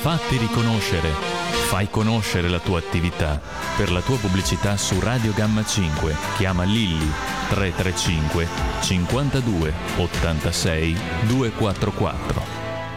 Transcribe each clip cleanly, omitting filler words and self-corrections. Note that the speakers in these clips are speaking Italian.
Fatti riconoscere. Fai conoscere la tua attività. Per la tua pubblicità su Radio Gamma 5 chiama Lilli 335 52 86 244.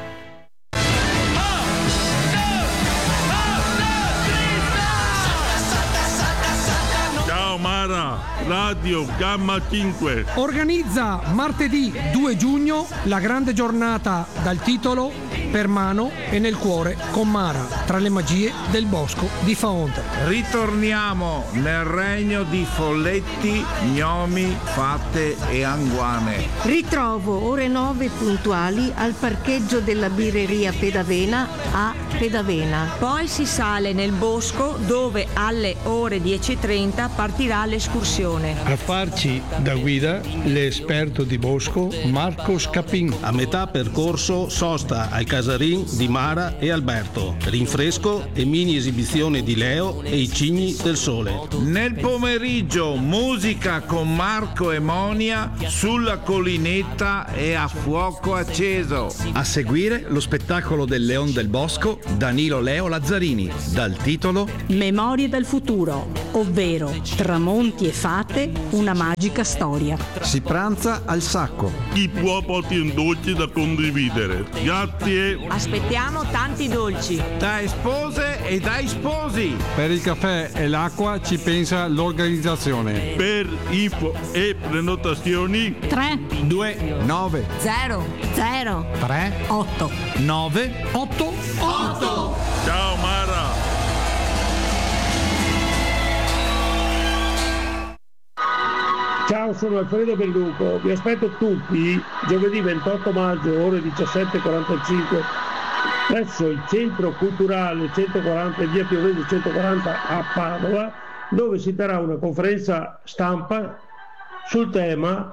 Radio Gamma 5 organizza martedì 2 giugno la grande giornata dal titolo Per mano e nel cuore con Mara, tra le magie del bosco di Faonte. Ritorniamo nel regno di folletti, gnomi, fate e anguane. Ritrovo ore 9 puntuali al parcheggio della birreria Pedavena a Pedavena. Poi si sale nel bosco dove alle ore 10:30 partirà l'escursione. A farci da guida l'esperto di bosco Marco Scapin. A metà percorso sosta al casarin di Mara e Alberto, rinfresco e mini esibizione di Leo e i cigni del sole. Nel pomeriggio musica con Marco e Monia sulla collinetta e a fuoco acceso. A seguire lo spettacolo del Leon del Bosco Danilo Leo Lazzarini dal titolo Memorie del futuro, ovvero tramonti e fate, una magica storia. Si pranza al Sacco. Chi può porti un dolce da condividere. Grazie. Aspettiamo tanti dolci. Da spose e dai sposi. Per il caffè e l'acqua ci pensa l'organizzazione. Per info e prenotazioni 3 2 9 0 0 3 8 9 8 8. Ciao Mara. Ciao, sono Alfredo Belluco, vi aspetto tutti giovedì 28 maggio ore 17:45 presso il Centro Culturale 140 via Piovesi 140 a Padova, dove si terrà una conferenza stampa sul tema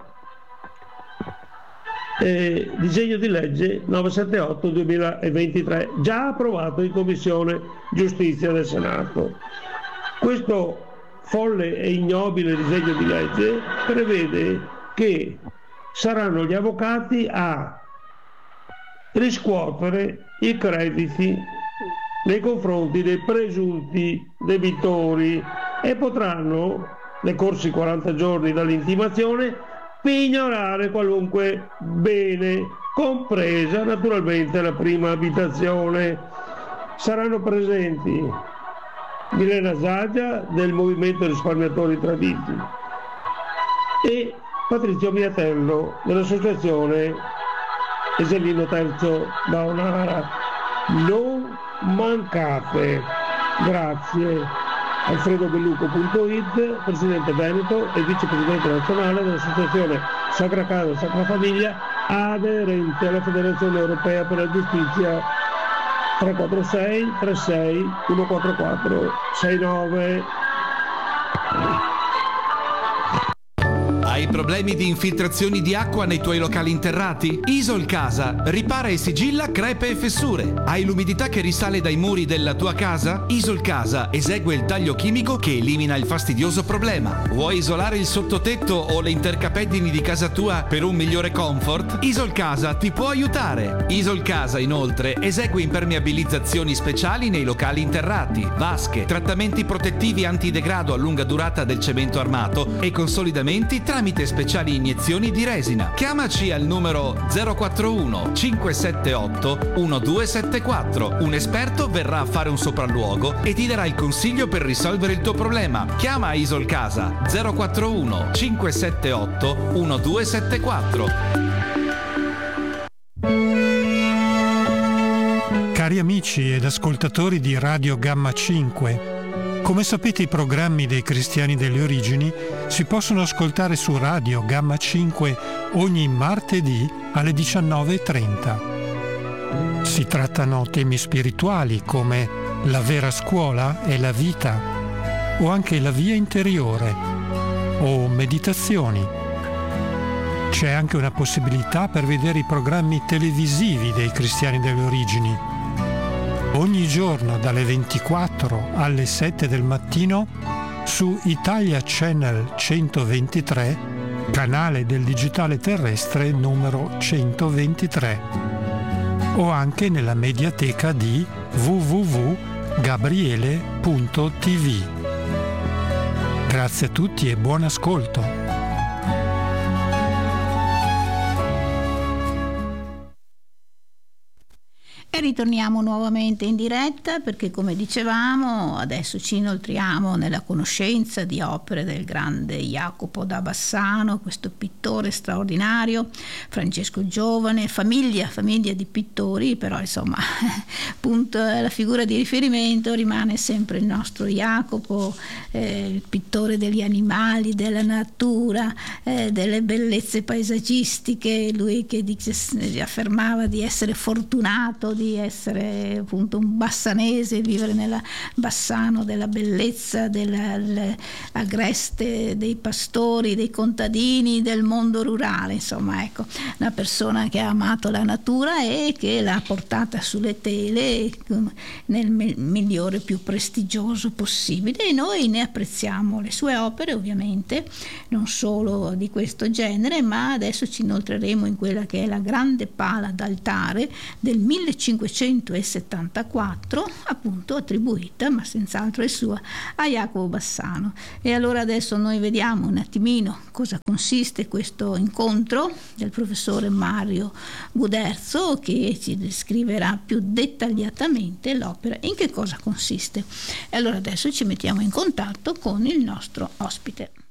disegno di legge 978-2023, già approvato in Commissione Giustizia del Senato. Questo folle e ignobile disegno di legge prevede che saranno gli avvocati a riscuotere i crediti nei confronti dei presunti debitori e potranno, decorsi 40 giorni dall'intimazione, pignorare qualunque bene, compresa naturalmente la prima abitazione. Saranno presenti Milena Zaggia del Movimento Risparmiatori Traditi e Patrizio Miatello dell'Associazione Esellino Terzo da Onara. Non mancate. Grazie. alfredobelluco.it, presidente Veneto e vicepresidente nazionale dell'Associazione Sacra Casa e Sacra Famiglia, aderente alla Federazione Europea per la Giustizia. 346 36 144 69. Hai problemi di infiltrazioni di acqua nei tuoi locali interrati? Isol Casa ripara e sigilla crepe e fessure. Hai l'umidità che risale dai muri della tua casa? Isol Casa esegue il taglio chimico che elimina il fastidioso problema. Vuoi isolare il sottotetto o le intercapeddini di casa tua per un migliore comfort? Isol Casa ti può aiutare. Isol Casa inoltre esegue impermeabilizzazioni speciali nei locali interrati, vasche, trattamenti protettivi antidegrado a lunga durata del cemento armato e consolidamenti tramite speciali iniezioni di resina. Chiamaci al numero 041 578 1274. Un esperto verrà a fare un sopralluogo e ti darà il consiglio per risolvere il tuo problema. Chiama Isol Casa 041 578 1274. Cari amici ed ascoltatori di Radio Gamma 5, come sapete i programmi dei Cristiani delle Origini si possono ascoltare su Radio Gamma 5 ogni martedì alle 19:30. Si trattano temi spirituali come la vera scuola e la vita, o anche la via interiore, o meditazioni. C'è anche una possibilità per vedere i programmi televisivi dei Cristiani delle Origini. Ogni giorno dalle 24 alle 7 del mattino su Italia Channel 123, canale del digitale terrestre numero 123. o anche nella mediateca di www.gabriele.tv. Grazie a tutti e buon ascolto. E ritorniamo nuovamente in diretta perché, come dicevamo, adesso ci inoltriamo nella conoscenza di opere del grande Jacopo da Bassano, questo pittore straordinario, Francesco Giovane, famiglia di pittori, però insomma appunto la figura di riferimento rimane sempre il nostro Jacopo, il pittore degli animali, della natura, delle bellezze paesaggistiche, lui che affermava di essere fortunato, di essere appunto un bassanese, vivere nella Bassano della bellezza, dell'agreste dei pastori, dei contadini, del mondo rurale, insomma ecco, una persona che ha amato la natura e che l'ha portata sulle tele nel migliore, più prestigioso possibile, e noi ne apprezziamo le sue opere, ovviamente non solo di questo genere, ma adesso ci inoltreremo in quella che è la grande pala d'altare del 1574, appunto attribuita, ma senz'altro è sua, a Jacopo Bassano. E allora adesso noi vediamo un attimino cosa consiste questo incontro del professore Mario Guderzo, che ci descriverà più dettagliatamente l'opera, in che cosa consiste. E allora adesso ci mettiamo in contatto con il nostro ospite.